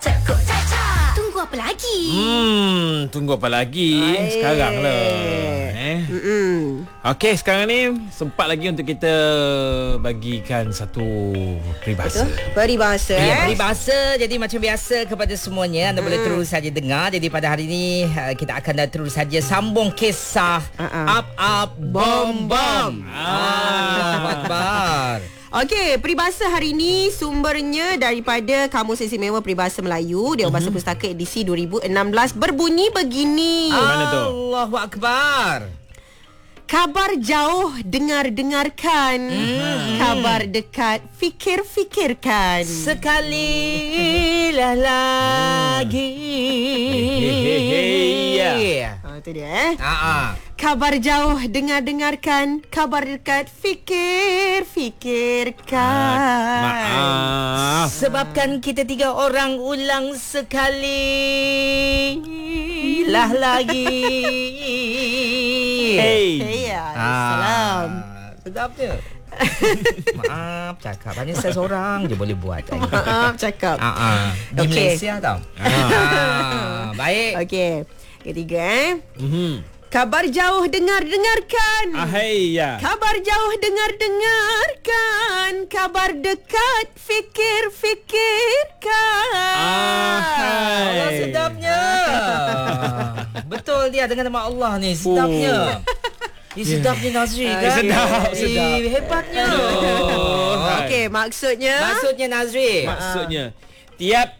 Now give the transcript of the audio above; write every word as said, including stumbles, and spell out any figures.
Cekuk caca. Tunggu apa lagi? Hmm, tunggu apa lagi? Ay. Sekarang lah. Eh. Mm-mm. Okey, sekarang ni sempat lagi untuk kita bagikan satu peribahasa. Betul? Peribahasa Ya, eh? peribahasa. Jadi macam biasa kepada semuanya, anda hmm. boleh terus saja dengar. Jadi pada hari ini uh, kita akan dah terus saja sambung kisah Uh-uh. Up Up Bom Bom. Ah, Akbar. Okey, peribahasa hari ini sumbernya daripada Kamus Istimewa Peribahasa Melayu, Dewan Bahasa Pustaka edisi dua ribu enam belas, berbunyi begini. Mana tu? Allahu Akbar. Kabar jauh dengar-dengarkan, hmm. kabar dekat fikir-fikirkan. Sekalilah lagi. Hey, hey, hey, yeah. Ah, itu dia eh. Ah, ah. Kabar jauh dengar-dengarkan, kabar dekat fikir-fikirkan. Maaf. Sebabkan kita tiga orang ulang sekali lah lagi. Hey. Hey, ya. Salam. Sedapnya. Maaf cakap. Hanya saya seorang je boleh buat. Maaf cakap. Ah, ah. Di Okey. Malaysia tau. Ah, baik. Okey. Ketiga eh. Mhm. Kabar jauh dengar-dengarkan. Ahai ya. Kabar jauh dengar-dengarkan, kabar dekat fikir-fikirkan. Ahai. Allah sedapnya. Betul dia dengan nama Allah ni. Sedapnya. Ini sedapnya Nazri kan? Sedap, Eh, sedap. Hebatnya. Oh, Okey, maksudnya Maksudnya Nazri. Maksudnya tiap